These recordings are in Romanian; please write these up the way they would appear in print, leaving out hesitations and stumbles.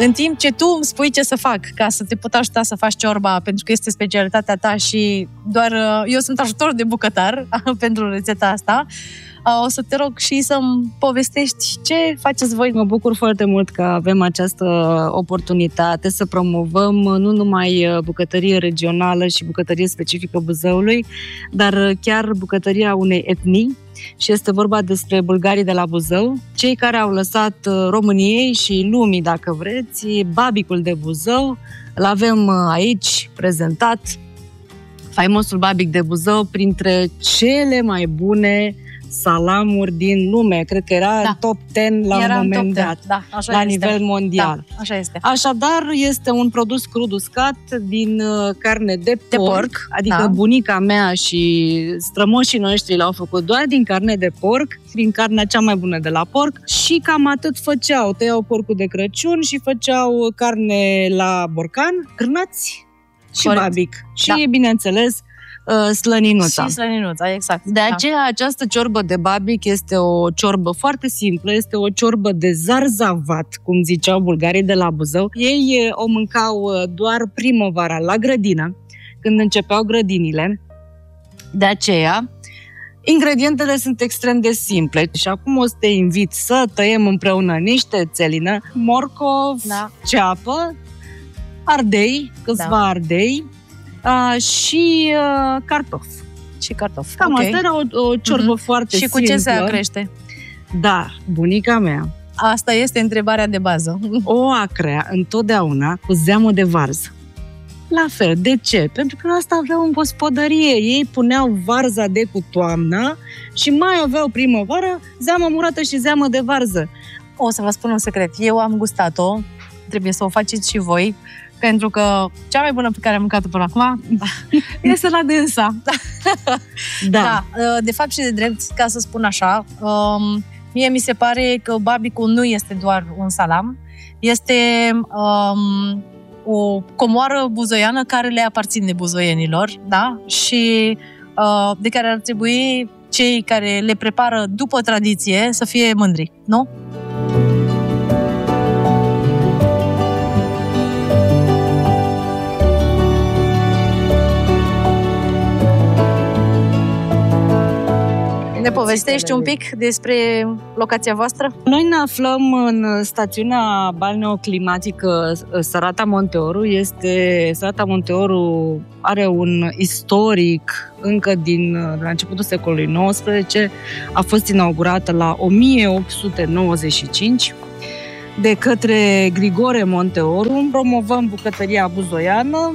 în timp ce tu îmi spui ce să fac ca să te pot ajuta să faci ciorba, pentru că este specialitatea ta și doar eu sunt ajutor de bucătar pentru rețeta asta, o să te rog și să-mi povestești ce faceți voi. Mă bucur foarte mult că avem această oportunitate să promovăm nu numai bucătărie regională și bucătărie specifică Buzăului, dar chiar bucătăria unei etnii. Și este vorba despre bulgarii de la Buzău, cei care au lăsat României și lumii, dacă vreți, babicul de Buzău. Îl avem aici prezentat, faimosul babic de Buzău, printre cele mai bune salamuri din lume. Cred că era top 10 la un moment dat, la nivel mondial. Da, așa este. Așadar, este un produs crud uscat din carne de porc, adică bunica mea și strămoșii noștri l-au făcut doar din carne de porc, din carnea cea mai bună de la porc, și cam atât făceau. Tăiau porcul de Crăciun și făceau carne la borcan, cârnați și babic. Și, bineînțeles, slăninuța. Și slăninuța, exact. De aceea această ciorbă de babic este o ciorbă foarte simplă, este o ciorbă de zarzavat, cum ziceau bulgarii de la Buzău. Ei o mâncau doar primăvara la grădină, când începeau grădinile. De aceea, ingredientele sunt extrem de simple. Și acum o să te invit să tăiem împreună niște țelină, morcov, ceapă, ardei, câțiva ardei, și cartofi. Și cartofi. Cam asta era o ciorbă foarte simplă. Și cu ce se acrește? Da, bunica mea. Asta este întrebarea de bază. O acrea întotdeauna cu zeamă de varză. La fel. De ce? Pentru că asta aveau în gospodărie. Ei puneau varza de cu toamna și mai aveau primăvară zeamă murată și zeamă de varză. O să vă spun un secret. Eu am gustat-o. Trebuie să o faceți și voi. Pentru că cea mai bună pe care am mâncat-o până acum este la dânsa. Da. De fapt și de drept, ca să spun așa, mie mi se pare că babicul nu este doar un salam, este o comoară buzoiană care le aparține buzoienilor, da? Și de care ar trebui cei care le prepară după tradiție să fie mândri, nu? Ne povestești un pic despre locația voastră? Noi ne aflăm în stațiunea balneoclimatică Sărata Monteoru. Sărata Monteoru are un istoric încă la începutul secolului XIX. A fost inaugurată la 1895 de către Grigore Monteoru. Promovăm bucătăria buzoiană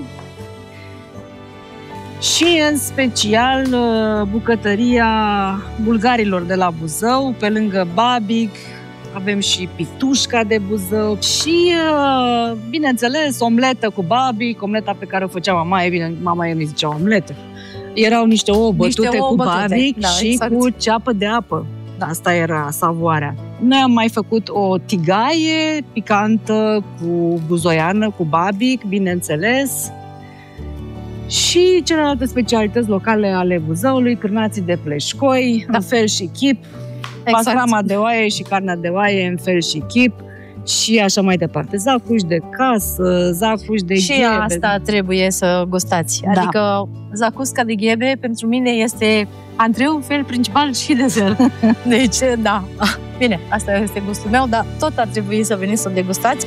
și în special bucătăria bulgarilor de la Buzău. Pe lângă babic avem și pitușca de Buzău și, bineînțeles, omletă cu babic, omleta pe care o făcea mama. E bine, mama ei mi zicea omletă. Erau niște ouă bătute cu babic și cu ceapă de apă. Asta era savoarea. Noi am mai făcut o tigaie picantă cu buzoiană, cu babic, bineînțeles. Și celelalte specialități locale ale Buzăului, cârnații de pleșcoi, în fel și chip, pastrama de oaie și carnea de oaie în fel și chip și așa mai departe. Zacuși de casă, zacuși de ghebe. Și asta trebuie să gustați. Adică zacusca de ghebe pentru mine este antreu, fel principal și dezert. Deci, da. Bine, asta este gustul meu, dar tot ar trebui să veniți să degustați.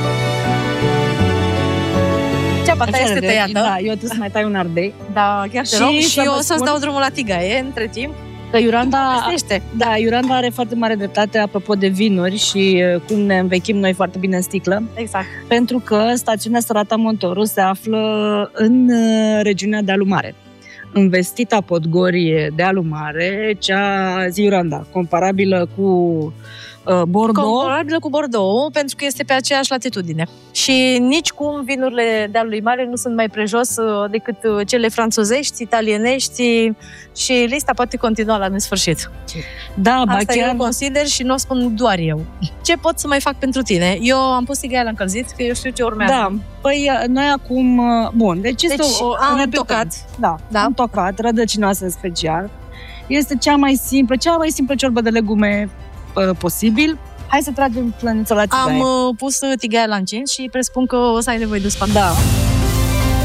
Ceapa ta este tăiată. Da, eu trebuie să mai tai un ardei. Da, chiar te rog. Și eu o să-ți dau drumul la tigaie între timp. Că Iuranda are foarte mare dreptate apropo de vinuri și cum ne învechim noi foarte bine în sticlă. Exact. Pentru că stațiunea Sărata Monteoru se află în regiunea Dealul Mare. Învestita Podgorie Dealul Mare, cea zi Iuranda, comparabilă cu Bordeaux. Comparabilă cu Bordeaux, pentru că este pe aceeași latitudine. Și nici cum vinurile Dealului Mare nu sunt mai prejos decât cele franțuzești, italienești și lista poate continua la nesfârșit. Da, asta chiar... eu consider și nu o spun doar eu. Ce pot să mai fac pentru tine? Eu am pus tigaia la încălzit, că eu știu ce urmează. Da, păi noi acum... Bun, deci este am tocat. Da, am tocat, rădăcinoasă în special. Este cea mai simplă ciorbă de legume posibil. Hai să tragem flănița la țigaie. Am pus tigaia la încins și presupun că o să ai nevoie de spatulă. Da.